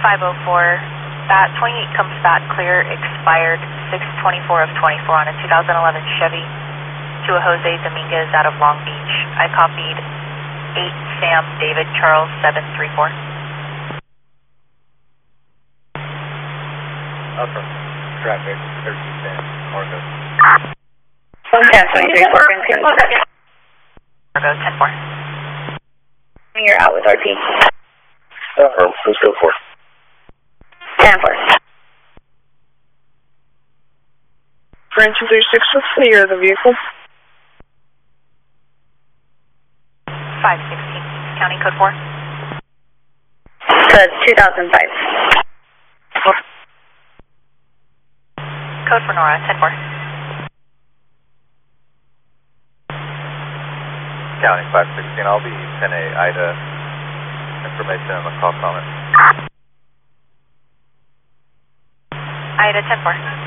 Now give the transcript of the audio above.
504. That 28 comes back clear, expired 6/24 of 24 on a 2011 Chevy to a Jose Dominguez out of Long Beach. I copied 8 Sam David Charles 734. Up from traffic 1310 Argo. 110, 23, 4, Argo 10-4. You're out with RP. Let's go for it. 10-4. French 236, what's the year of the vehicle? 516, county code 4. Code 2005. Code for Nora, 10-4. County 516, I'll be 10A Ida. Information on the call comment. Ida 10-4.